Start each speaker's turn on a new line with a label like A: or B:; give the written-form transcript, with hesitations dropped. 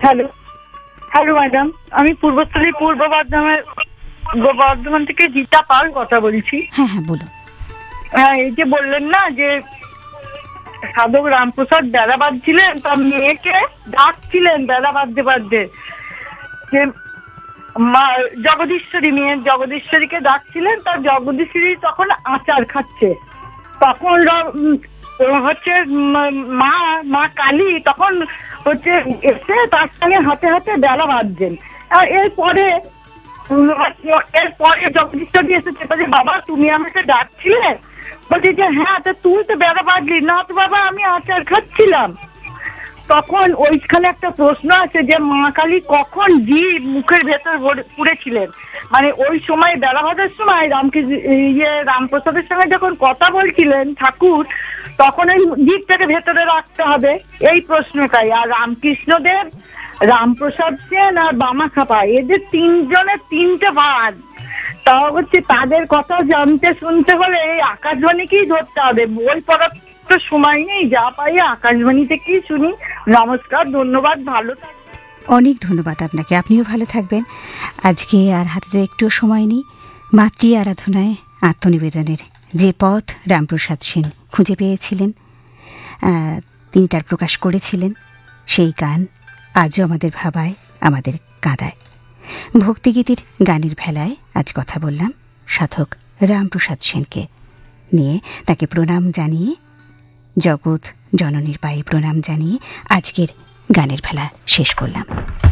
A: Hello, hello madam, আমি পূর্বস্থলী পূর্ব বর্ধমান থেকে গীতা পাল কথা বলছি।
B: হ্যাঁ হ্যাঁ, বলুন।
A: হ্যাঁ, এই যে বললেন না যে সাধক রামপ্রসাদ বেড়া বাঁধছিলেন, তার মেয়েকে ডাকছিলেন বেড়া বাঁধতে বাঁধতে, যে মা জগদীশ্বরীকে ডাকছিলেন, তার জগদীশ্বরী তখন আচার খাচ্ছে। তখন হচ্ছে মা কালী তখন হচ্ছে এসে তার সঙ্গে হাতে হাতে বেলা বাঁধছেন। এরপরে জগদীশ্বরী এসেছে, বলছে বাবা তুমি আমাকে ডাকছিলে? বলছে যে হ্যাঁ, তো তুই তো বেলা বাঁধলি না। তো বাবা আমি আচার খাচ্ছিলাম। তখন ওইখানে একটা প্রশ্ন আছে যে মা কালী কখন জীব মুখের ভেতর পুড়েছিলেন, মানে ওই সময় বেলা ভাজার সময় রামপ্রসাদের সঙ্গে যখন কথা বলছিলেন ঠাকুর, তখন ওই জীবটাকে ভেতরে রাখতে হবে, এই প্রশ্নটাই। আর রামকৃষ্ণদেব, রামপ্রসাদ সেন আর বামাখ্যাপা, এদের তিনজনের তিনটে ভাগ। তাও হচ্ছে তাদের কথা জানতে শুনতে হলে এই আকাশবাণীকেই ধরতে হবে, বই পড়ার তো সময় নেই, যা পাই আকাশবাণী থেকেই শুনি। নমস্কার, ধন্যবাদ, ভালো থাকবেন।
B: অনেক ধন্যবাদ আপনাকে, আপনিও ভালো থাকবেন। আজকে আর হাতে তো একটু সময় নেই। মাতৃ আরাধনায় আত্মনিবেদনের যে পথ রামপ্রসাদ সেন খুঁজে পেয়েছিলেন, তিনি তার প্রকাশ করেছিলেন, সেই গান আজও আমাদের ভাবায়, আমাদের কাঁদায়। ভক্তিগীতির গানের ভেলায় আজ কথা বললাম সাধক রামপ্রসাদ সেনকে নিয়ে। তাকে প্রণাম জানিয়ে, জগৎ জননীর পায়ে প্রণাম জানিয়ে আজকের গানের ভেলা শেষ করলাম।